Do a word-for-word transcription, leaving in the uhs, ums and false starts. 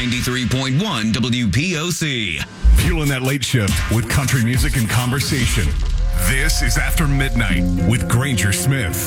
ninety-three point one W P O C. Fueling that late shift with country music and conversation. This is After Midnight with Granger Smith.